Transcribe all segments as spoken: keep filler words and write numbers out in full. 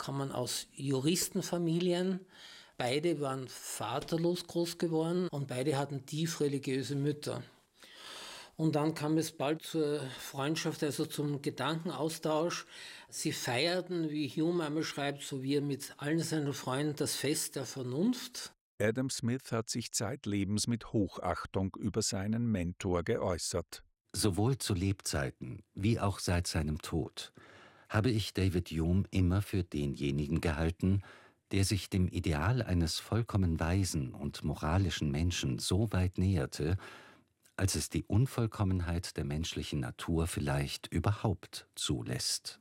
kommen aus Juristenfamilien. Beide waren vaterlos groß geworden und beide hatten tief religiöse Mütter. Und dann kam es bald zur Freundschaft, also zum Gedankenaustausch. Sie feierten, wie Hume einmal schreibt, so wie er mit allen seinen Freunden, das Fest der Vernunft. Adam Smith hat sich zeitlebens mit Hochachtung über seinen Mentor geäußert. Sowohl zu Lebzeiten wie auch seit seinem Tod habe ich David Hume immer für denjenigen gehalten, der sich dem Ideal eines vollkommen weisen und moralischen Menschen so weit näherte, als es die Unvollkommenheit der menschlichen Natur vielleicht überhaupt zulässt.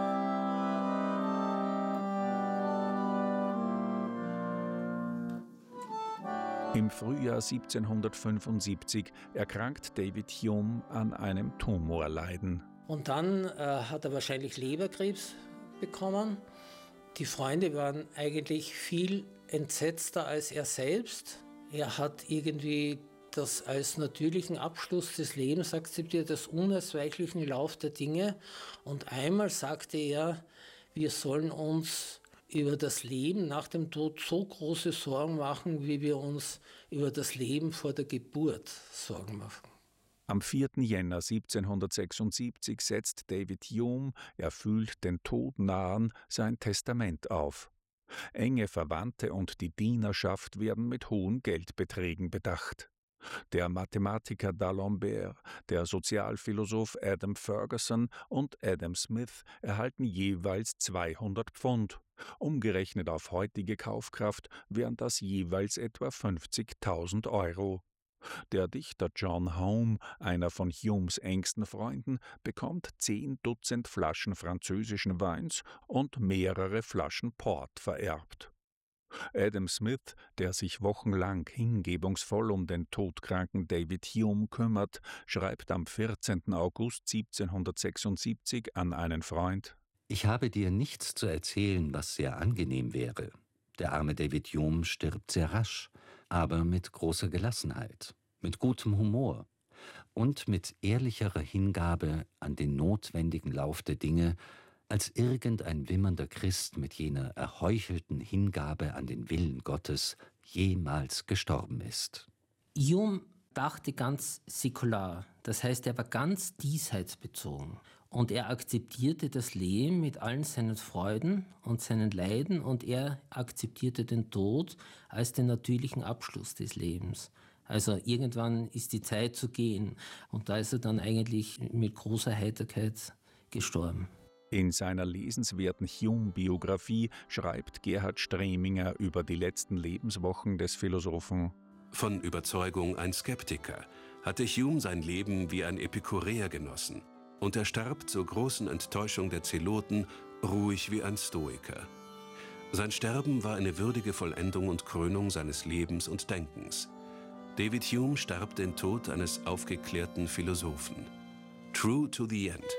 Im Frühjahr siebzehnhundertfünfundsiebzig erkrankt David Hume an einem Tumorleiden. Und dann äh, hat er wahrscheinlich Leberkrebs bekommen. Die Freunde waren eigentlich viel entsetzter als er selbst. Er hat irgendwie das als natürlichen Abschluss des Lebens akzeptiert, als unausweichlichen Lauf der Dinge. Und einmal sagte er, wir sollen uns über das Leben nach dem Tod so große Sorgen machen, wie wir uns über das Leben vor der Geburt Sorgen machen. Am vierten Jänner siebzehnhundertsechsundsiebzig setzt David Hume, er fühlt den Tod nahen, sein Testament auf. Enge Verwandte und die Dienerschaft werden mit hohen Geldbeträgen bedacht. Der Mathematiker D'Alembert, der Sozialphilosoph Adam Ferguson und Adam Smith erhalten jeweils zweihundert Pfund. Umgerechnet auf heutige Kaufkraft wären das jeweils etwa fünfzigtausend Euro. Der Dichter John Home, einer von Humes engsten Freunden, bekommt zehn Dutzend Flaschen französischen Weins und mehrere Flaschen Port vererbt. Adam Smith, der sich wochenlang hingebungsvoll um den todkranken David Hume kümmert, schreibt am vierzehnten August siebzehnhundertsechsundsiebzig an einen Freund: Ich habe dir nichts zu erzählen, was sehr angenehm wäre. Der arme David Hume stirbt sehr rasch, aber mit großer Gelassenheit, mit gutem Humor und mit ehrlicherer Hingabe an den notwendigen Lauf der Dinge, als irgendein wimmernder Christ mit jener erheuchelten Hingabe an den Willen Gottes jemals gestorben ist. Hume dachte ganz säkular, das heißt, er war ganz diesseitsbezogen. Und er akzeptierte das Leben mit allen seinen Freuden und seinen Leiden und er akzeptierte den Tod als den natürlichen Abschluss des Lebens. Also irgendwann ist die Zeit zu gehen und da ist er dann eigentlich mit großer Heiterkeit gestorben. In seiner lesenswerten Hume-Biografie schreibt Gerhard Streminger über die letzten Lebenswochen des Philosophen: Von Überzeugung ein Skeptiker hatte Hume sein Leben wie ein Epikureer genossen und er starb zur großen Enttäuschung der Zeloten ruhig wie ein Stoiker. Sein Sterben war eine würdige Vollendung und Krönung seines Lebens und Denkens. David Hume starb den Tod eines aufgeklärten Philosophen. True to the end.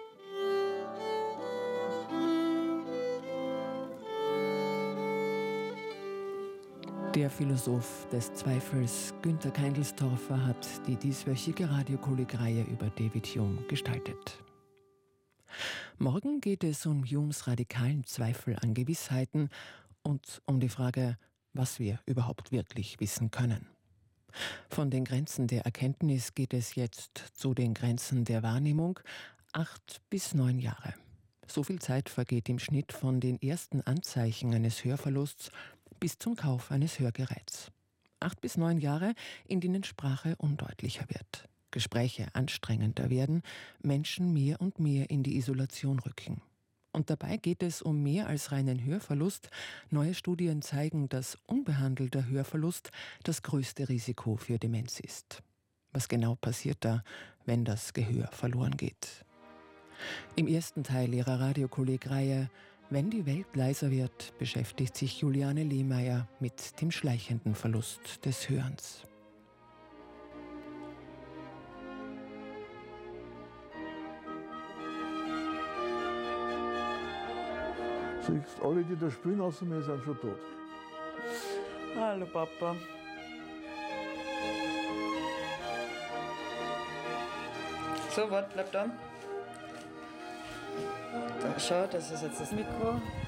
Der Philosoph des Zweifels Günter Keindelstorfer hat die dieswöchige Radiokolleg-Reihe über David Hume gestaltet. Morgen geht es um Humes radikalen Zweifel an Gewissheiten und um die Frage, was wir überhaupt wirklich wissen können. Von den Grenzen der Erkenntnis geht es jetzt zu den Grenzen der Wahrnehmung, acht bis neun Jahre. So viel Zeit vergeht im Schnitt von den ersten Anzeichen eines Hörverlusts bis zum Kauf eines Hörgeräts. Acht bis neun Jahre, in denen Sprache undeutlicher wird, Gespräche anstrengender werden, Menschen mehr und mehr in die Isolation rücken. Und dabei geht es um mehr als reinen Hörverlust. Neue Studien zeigen, dass unbehandelter Hörverlust das größte Risiko für Demenz ist. Was genau passiert da, wenn das Gehör verloren geht? Im ersten Teil ihrer Radiokolleg-Reihe Wenn die Welt leiser wird, beschäftigt sich Juliane Lehmeier mit dem schleichenden Verlust des Hörens. Siehst, alle, die da spielen, außer mir, sind schon tot. Hallo Papa. So, warte, bleib da. Da, schau, das ist jetzt das Mikro.